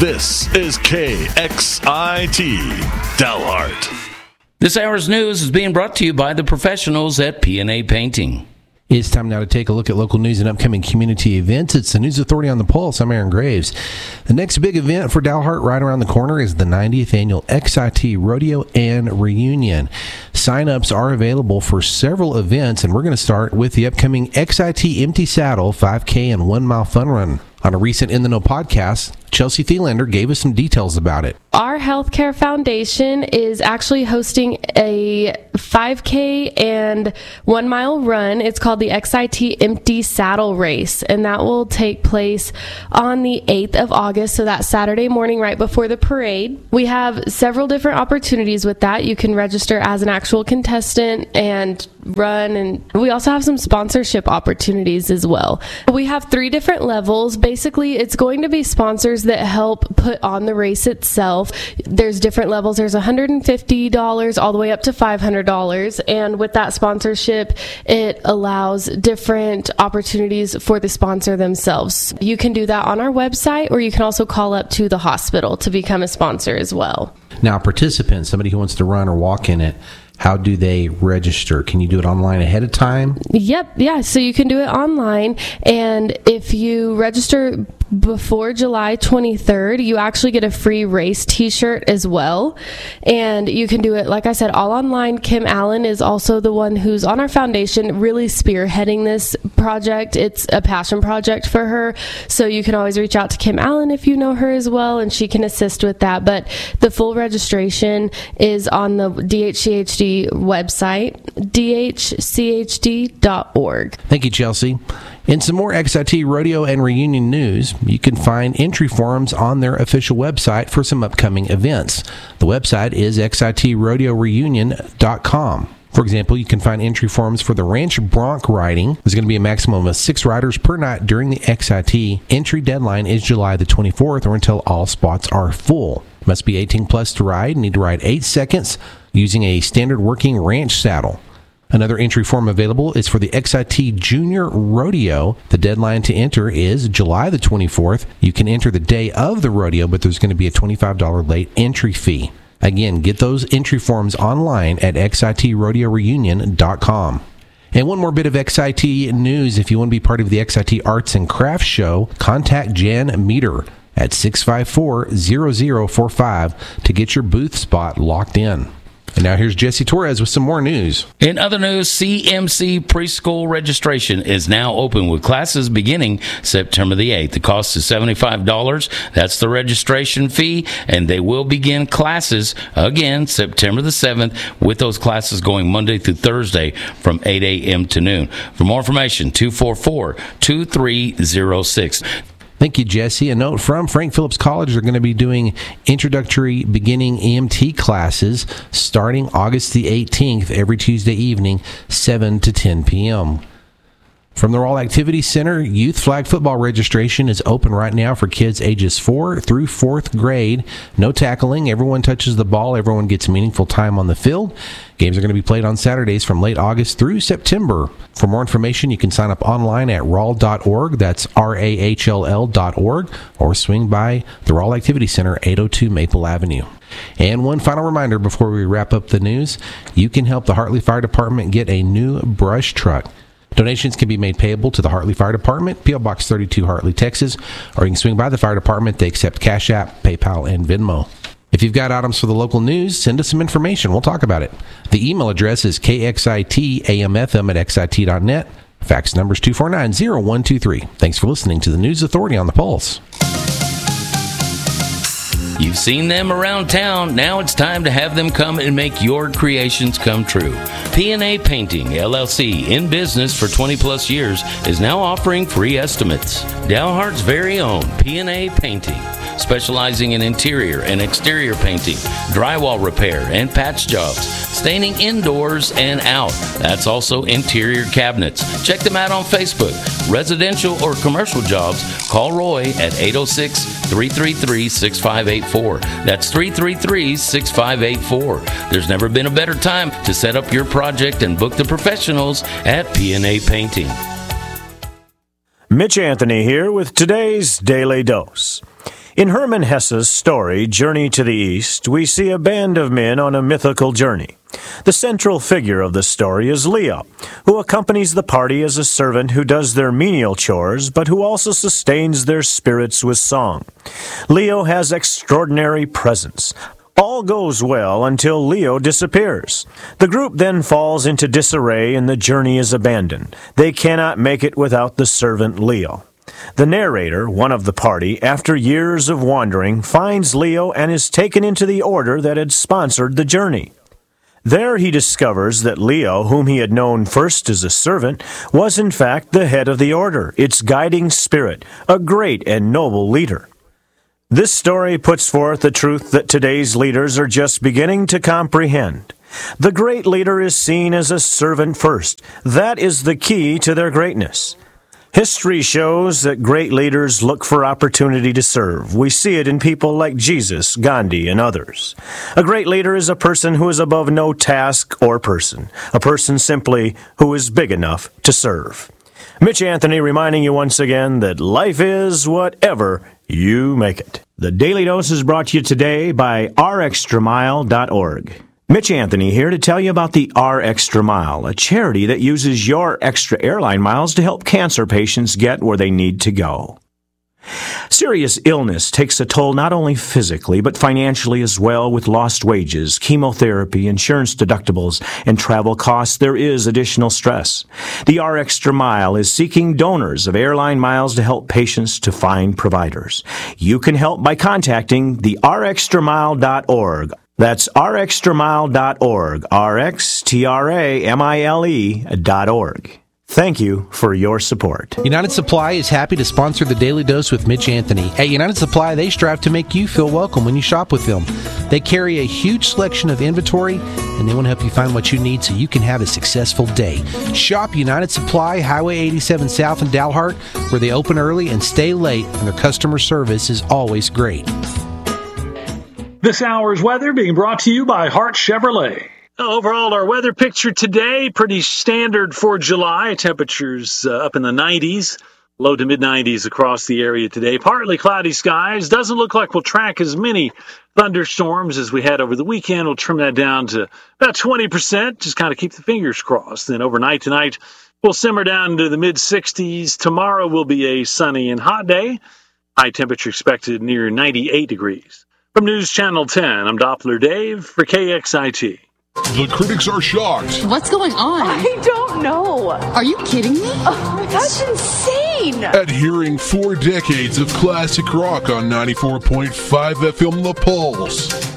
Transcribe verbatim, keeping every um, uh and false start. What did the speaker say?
This is K X I T, Dalhart. This hour's news is being brought to you by the professionals at P and A Painting. It's time now to take a look at local news and upcoming community events. It's the News Authority on the Pulse. I'm Aaron Graves. The next big event for Dalhart right around the corner is the ninetieth Annual X I T Rodeo and Reunion. Sign-ups are available for several events, and we're going to start with the upcoming X I T Empty Saddle five K and one mile Fun Run. On a recent In the Know podcast, Chelsea Thielander gave us some details about it. Our healthcare foundation is actually hosting a five K and one mile run. It's called the X I T Empty Saddle Race, and that will take place on the eighth of August, so that Saturday morning right before the parade. We have several different opportunities with that. You can register as an actual contestant and run, and we also have some sponsorship opportunities as well. We have three different levels. Basically, it's going to be sponsors that help put on the race itself. There's different levels. There's one hundred fifty dollars all the way up to five hundred dollars, and with that sponsorship, it allows different opportunities for the sponsor themselves. You can do that on our website, or you can also call up to the hospital to become a sponsor as well. Now, participants, somebody who wants to run or walk in it, how do they register? Can you do it online ahead of time? Yep, yeah, so you can do it online, and if you register before July twenty-third, you actually get a free race t-shirt as well, and you can do it, like I said, all online. Kim Allen is also the one who's on our foundation really spearheading this project. It's a passion project for her, so you can always reach out to Kim Allen if you know her as well, and she can assist with that. But the full registration is on the D H C H D website, D H C H D dot org. Thank you, Chelsea. In some more X I T Rodeo and Reunion news, you can find entry forms on their official website for some upcoming events. The website is X I T rodeo reunion dot com. For example, you can find entry forms for the Ranch Bronc riding. There's going to be a maximum of six riders per night during the X I T. Entry deadline is July the twenty-fourth, or until all spots are full. Must be eighteen plus to ride. Need to ride eight seconds using a standard working ranch saddle. Another entry form available is for the X I T Junior Rodeo. The deadline to enter is July the twenty-fourth. You can enter the day of the rodeo, but there's going to be a twenty-five dollars late entry fee. Again, get those entry forms online at X I T rodeo reunion dot com. And one more bit of X I T news. If you want to be part of the X I T Arts and Crafts Show, contact Jan Meter at six five four, zero zero four five to get your booth spot locked in. And now here's Jesse Torres with some more news. In other news, C M C preschool registration is now open with classes beginning September the eighth. The cost is seventy-five dollars. That's the registration fee, and they will begin classes again September the seventh, with those classes going Monday through Thursday from eight a.m. to noon. For more information, two four four, two three zero six. Thank you, Jesse. A note from Frank Phillips College. They're going to be doing introductory beginning E M T classes starting August the eighteenth, every Tuesday evening, seven to ten p.m. From the Rawl Activity Center, youth flag football registration is open right now for kids ages four through fourth grade. No tackling. Everyone touches the ball. Everyone gets meaningful time on the field. Games are going to be played on Saturdays from late August through September. For more information, you can sign up online at rahl dot org. That's R A H L L dot org, or swing by the Rawl Activity Center, eight oh two Maple Avenue. And one final reminder before we wrap up the news, you can help the Hartley Fire Department get a new brush truck. Donations can be made payable to the Hartley Fire Department, P O. Box thirty-two, Hartley, Texas, or you can swing by the fire department. They accept Cash App, PayPal, and Venmo. If you've got items for the local news, send us some information. We'll talk about it. The email address is k x i t a m f m at x i t dot net. Fax number is two four nine, zero one two three. Thanks for listening to the News Authority on the Pulse. You've seen them around town. Now it's time to have them come and make your creations come true. P and A Painting, L L C, in business for twenty plus years, is now offering free estimates. Dalhart's very own P and A Painting, specializing in interior and exterior painting, drywall repair, and patch jobs, staining indoors and out. That's also interior cabinets. Check them out on Facebook. Residential or commercial jobs, call Roy at eight oh six, three three three, six five eight four. That's three three three, six five eight four. There's never been a better time to set up your project and book the professionals at P and A Painting. Mitch Anthony here with today's Daily Dose. In Hermann Hesse's story, Journey to the East, we see a band of men on a mythical journey. The central figure of the story is Leo, who accompanies the party as a servant who does their menial chores, but who also sustains their spirits with song. Leo has extraordinary presence. All goes well until Leo disappears. The group then falls into disarray and the journey is abandoned. They cannot make it without the servant Leo. The narrator, one of the party, after years of wandering, finds Leo and is taken into the order that had sponsored the journey. There he discovers that Leo, whom he had known first as a servant, was in fact the head of the order, its guiding spirit, a great and noble leader. This story puts forth the truth that today's leaders are just beginning to comprehend. The great leader is seen as a servant first. That is the key to their greatness. History shows that great leaders look for opportunity to serve. We see it in people like Jesus, Gandhi, and others. A great leader is a person who is above no task or person, a person simply who is big enough to serve. Mitch Anthony reminding you once again that life is whatever you make it. The Daily Dose is brought to you today by R Extra Mile dot org. Mitch Anthony here to tell you about the R Extra Mile, a charity that uses your extra airline miles to help cancer patients get where they need to go. Serious illness takes a toll not only physically, but financially as well. With lost wages, chemotherapy, insurance deductibles, and travel costs, there is additional stress. The R Extra Mile is seeking donors of airline miles to help patients to find providers. You can help by contacting the R Extra Mile dot org. That's R Extra Mile dot org, R X T R A M I L E dot org. Thank you for your support. United Supply is happy to sponsor the Daily Dose with Mitch Anthony. At United Supply, they strive to make you feel welcome when you shop with them. They carry a huge selection of inventory, and they want to help you find what you need so you can have a successful day. Shop United Supply, Highway eighty-seven South in Dalhart, where they open early and stay late, and their customer service is always great. This hour's weather being brought to you by Hart Chevrolet. Overall, our weather picture today, pretty standard for July. Temperatures uh, up in the nineties, low to mid-nineties across the area today. Partly cloudy skies. Doesn't look like we'll track as many thunderstorms as we had over the weekend. We'll trim that down to about twenty percent. Just kind of keep the fingers crossed. Then overnight tonight, we'll simmer down to the mid-sixties. Tomorrow will be a sunny and hot day. High temperature expected near ninety-eight degrees. From News Channel ten, I'm Doppler Dave for K X I T. The critics are shocked. What's going on? I don't know. Are you kidding me? Oh, that's insane. At hearing four decades of classic rock on ninety-four point five F M The Pulse.